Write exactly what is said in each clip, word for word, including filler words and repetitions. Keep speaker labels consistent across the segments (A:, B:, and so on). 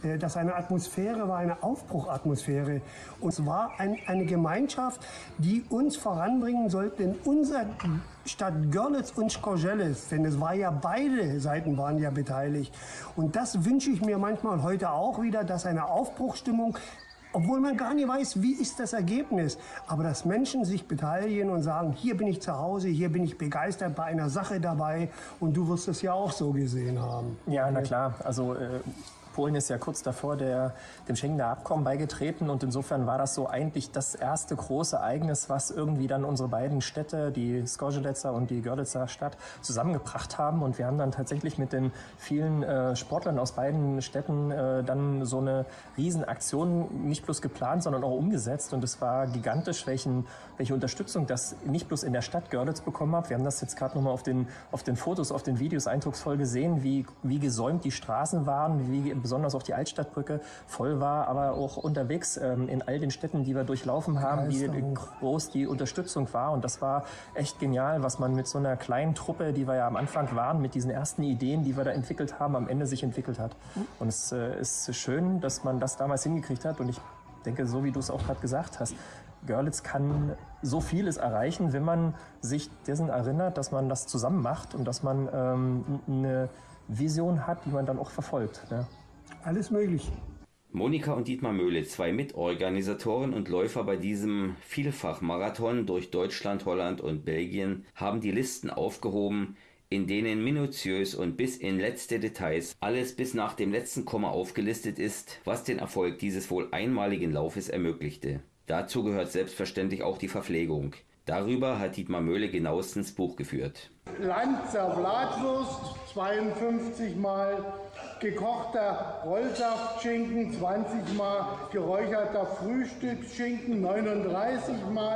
A: dass eine Atmosphäre war, eine Aufbruchatmosphäre. Und es war ein, eine Gemeinschaft, die uns voranbringen sollte in unserer Stadt Görlitz und Skorzeles. Denn es war ja, beide Seiten waren ja beteiligt. Und das wünsche ich mir manchmal heute auch wieder, dass eine Aufbruchsstimmung, obwohl man gar nicht weiß, wie ist das Ergebnis, aber dass Menschen sich beteiligen und sagen, hier bin ich zu Hause, hier bin ich begeistert bei einer Sache dabei, und du wirst es ja auch so gesehen haben.
B: Ja, na klar. Also äh, Polen ist ja kurz davor der, dem Schengener Abkommen beigetreten, und insofern war das so eigentlich das erste große Ereignis, was irgendwie dann unsere beiden Städte, die Skorzeletzer und die Görlitzer Stadt, zusammengebracht haben. Und wir haben dann tatsächlich mit den vielen äh, Sportlern aus beiden Städten äh, dann so eine Riesenaktion nicht bloß geplant, sondern auch umgesetzt. Und es war gigantisch, welchen, welche Unterstützung das nicht bloß in der Stadt Görlitz bekommen hat. Wir haben das jetzt gerade nochmal auf den, auf den Fotos, auf den Videos eindrucksvoll gesehen, wie, wie gesäumt die Straßen waren, wie besonders auch die Altstadtbrücke voll war, aber auch unterwegs ähm, in all den Städten, die wir durchlaufen haben, wie groß die Unterstützung war. Und das war echt genial, was man mit so einer kleinen Truppe, die wir ja am Anfang waren, mit diesen ersten Ideen, die wir da entwickelt haben, am Ende sich entwickelt hat. Und es äh, ist schön, dass man das damals hingekriegt hat. Und ich denke, so wie du es auch gerade gesagt hast, Görlitz kann so vieles erreichen, wenn man sich dessen erinnert, dass man das zusammen macht und dass man ähm, eine Vision hat, die man dann auch verfolgt. Ne?
A: Alles möglich.
C: Monika und Dietmar Möhle, zwei Mitorganisatoren und Läufer bei diesem Vielfachmarathon durch Deutschland, Holland und Belgien, haben die Listen aufgehoben, in denen minutiös und bis in letzte Details alles bis nach dem letzten Komma aufgelistet ist, was den Erfolg dieses wohl einmaligen Laufes ermöglichte. Dazu gehört selbstverständlich auch die Verpflegung. Darüber hat Dietmar Möhle genauestens Buch geführt.
D: Lanzer Bratwurst, zweiundfünfzig Mal gekochter Rollsaftschinken, zwanzig Mal geräucherter Frühstücksschinken, neununddreißig Mal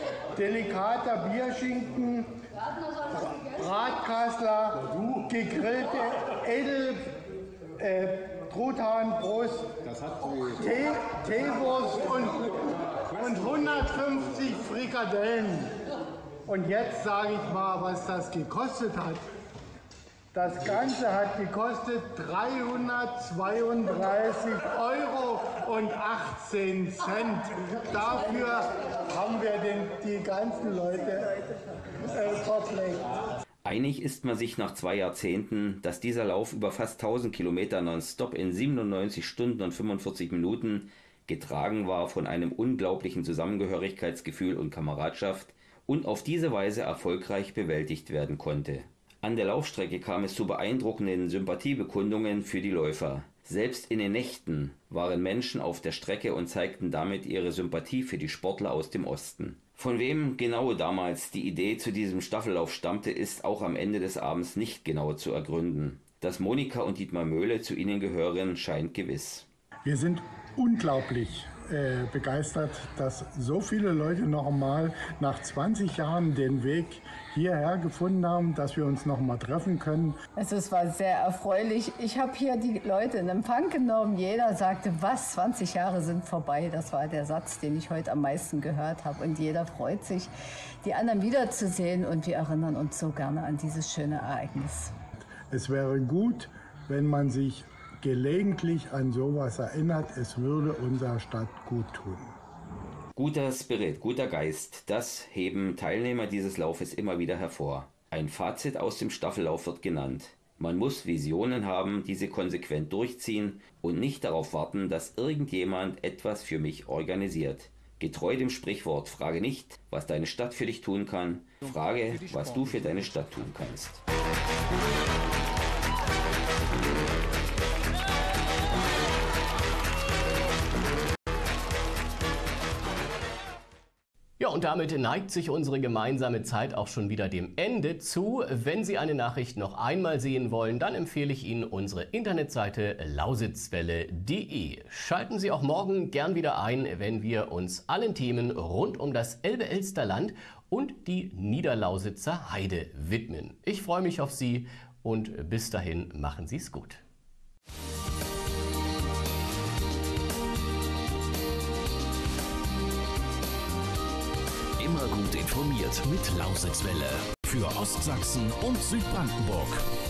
D: delikater Bierschinken, Bratkassler, gegrillte Edel, äh, Truthahnbrust, Tee, Teewurst und, und hundertfünfzig Frikadellen. Und jetzt sage ich mal, was das gekostet hat. Das Ganze hat gekostet dreihundertzweiunddreißig Euro und achtzehn Cent. Dafür haben wir den, die ganzen Leute äh, verpflegt.
C: Einig ist man sich nach zwei Jahrzehnten, dass dieser Lauf über fast tausend Kilometer nonstop in siebenundneunzig Stunden und fünfundvierzig Minuten getragen war von einem unglaublichen Zusammengehörigkeitsgefühl und Kameradschaft und auf diese Weise erfolgreich bewältigt werden konnte. An der Laufstrecke kam es zu beeindruckenden Sympathiebekundungen für die Läufer. Selbst in den Nächten waren Menschen auf der Strecke und zeigten damit ihre Sympathie für die Sportler aus dem Osten. Von wem genau damals die Idee zu diesem Staffellauf stammte, ist auch am Ende des Abends nicht genau zu ergründen. Dass Monika und Dietmar Möhle zu ihnen gehören, scheint gewiss.
D: Wir sind unglaublich äh, begeistert, dass so viele Leute noch einmal nach zwanzig Jahren den Weg hierher gefunden haben, dass wir uns noch mal treffen können.
E: Also es war sehr erfreulich. Ich habe hier die Leute in Empfang genommen. Jeder sagte, was, zwanzig Jahre sind vorbei. Das war der Satz, den ich heute am meisten gehört habe. Und jeder freut sich, die anderen wiederzusehen. Und wir erinnern uns so gerne an dieses schöne Ereignis.
D: Es wäre gut, wenn man sich gelegentlich an sowas erinnert. Es würde unserer Stadt gut tun.
C: Guter Spirit, guter Geist, das heben Teilnehmer dieses Laufes immer wieder hervor. Ein Fazit aus dem Staffellauf wird genannt. Man muss Visionen haben, diese konsequent durchziehen und nicht darauf warten, dass irgendjemand etwas für mich organisiert. Getreu dem Sprichwort, frage nicht, was deine Stadt für dich tun kann, frage, was du für deine Stadt tun kannst.
F: Ja, und damit neigt sich unsere gemeinsame Zeit auch schon wieder dem Ende zu. Wenn Sie eine Nachricht noch einmal sehen wollen, dann empfehle ich Ihnen unsere Internetseite lausitzwelle punkt de. Schalten Sie auch morgen gern wieder ein, wenn wir uns allen Themen rund um das Elbe-Elster-Land und die Niederlausitzer Heide widmen. Ich freue mich auf Sie und bis dahin machen Sie es gut.
G: Immer gut informiert mit Lausitzwelle. Für Ostsachsen und Südbrandenburg.